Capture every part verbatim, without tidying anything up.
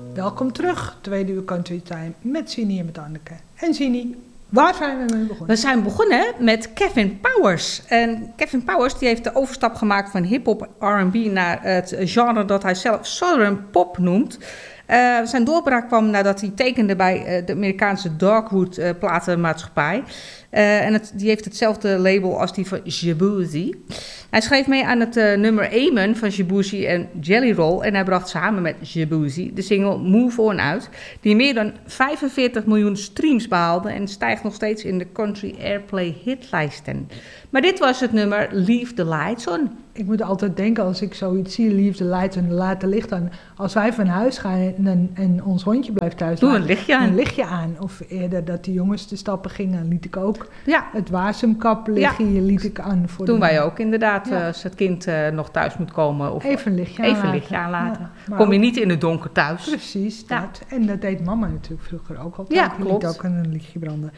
Welkom terug, tweede uur Country Time met Zini en met Anneke. En Zini, waar zijn we mee begonnen? We zijn begonnen met Kevin Powers. En Kevin Powers die heeft de overstap gemaakt van hip-hop R en B naar het genre dat hij zelf Southern Pop noemt. Uh, zijn doorbraak kwam nadat hij tekende bij uh, de Amerikaanse Dogwood uh, platenmaatschappij. Uh, en het, die heeft hetzelfde label als die van Shaboozey. Hij schreef mee aan het uh, nummer Amen van Shaboozey en Jelly Roll. En hij bracht samen met Shaboozey de single Move On uit. Die meer dan vijfenveertig miljoen streams behaalde. En stijgt nog steeds in de country airplay hitlijsten. Maar dit was het nummer Leave the Lights On. Ik moet altijd denken als ik zoiets zie, Leave the Lights On, laat de licht aan. Als wij van huis gaan en, en ons hondje blijft thuis, doe een lichtje aan. Een lichtje aan. Of eerder dat de jongens de stappen gingen, liet ik ook ja. het wasemkap liggen, ja. liet ik aan. Voor doen de wij ook inderdaad, ja. als het kind uh, nog thuis moet komen. Of even een lichtje even aanlaten. lichtje aanlaten. Ja, Kom je ook, niet in het donker thuis. Precies, ja. dat. En dat deed mama natuurlijk vroeger ook altijd. Ja, Die klopt. liet ook een lichtje branden.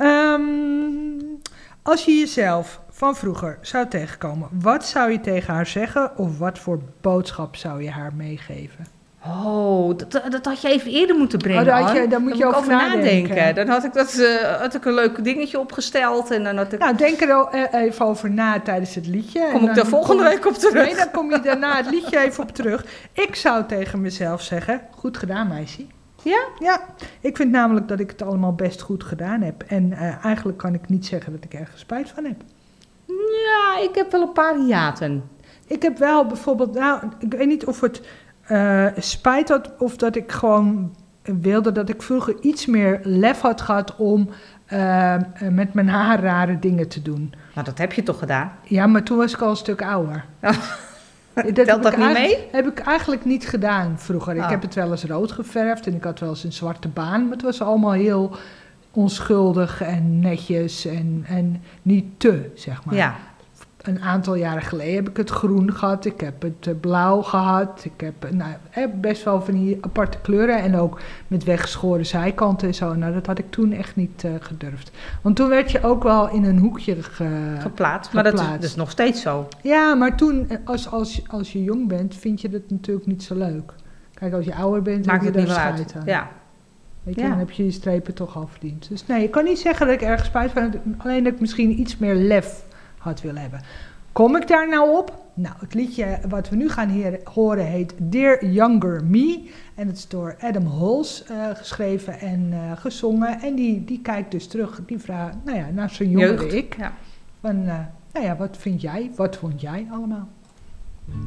Um, als je jezelf van vroeger zou tegenkomen, wat zou je tegen haar zeggen of wat voor boodschap zou je haar meegeven? Oh, dat, dat had je even eerder moeten brengen. Oh, had je, dan moet dan je moet over nadenken. nadenken. Dan had ik, dat, uh, had ik een leuk dingetje opgesteld. En dan had ik... Nou, denk er even over na tijdens het liedje. Kom ik daar volgende kom, week op terug? Nee, dan kom je daarna het liedje even op terug. Ik zou tegen mezelf zeggen, goed gedaan meisje. Ja? Ja, ik vind namelijk dat ik het allemaal best goed gedaan heb. En uh, eigenlijk kan ik niet zeggen dat ik ergens spijt van heb. Ja, ik heb wel een paar hiaten. Ik heb wel bijvoorbeeld, nou, ik weet niet of het uh, spijt had of dat ik gewoon wilde dat ik vroeger iets meer lef had gehad om uh, met mijn haar rare dingen te doen. Nou, dat heb je toch gedaan? Ja, maar toen was ik al een stuk ouder. Oh. Dat Telt dat niet mee? Heb ik eigenlijk niet gedaan vroeger. Oh. Ik heb het wel eens rood geverfd en ik had wel eens een zwarte baan. Maar het was allemaal heel onschuldig en netjes en, en niet te, zeg maar. Ja. Een aantal jaren geleden heb ik het groen gehad, ik heb het uh, blauw gehad. Ik heb nou, best wel van die aparte kleuren en ook met weggeschoren zijkanten en zo. Nou, dat had ik toen echt niet uh, gedurfd. Want toen werd je ook wel in een hoekje ge, geplaatst. Maar geplaatst. dat is, dat is nog steeds zo. Ja, maar toen, als, als, als je jong bent, vind je dat natuurlijk niet zo leuk. Kijk, als je ouder bent, maakt heb het je niet daar meer uit. scheid aan. Ja. Weet je, ja. dan heb je je strepen toch al verdiend. Dus nee, ik kan niet zeggen dat ik ergens spijt van heb. Alleen dat ik misschien iets meer lef had willen hebben. Kom ik daar nou op? Nou, het liedje wat we nu gaan heer, horen heet Dear Younger Me. En het is door Adam Holes uh, geschreven en uh, gezongen. En die, die kijkt dus terug, die vraagt, nou ja, naar zijn jongere Jeugd. ik. Ja. Van, uh, nou ja, wat vind jij? Wat vond jij allemaal?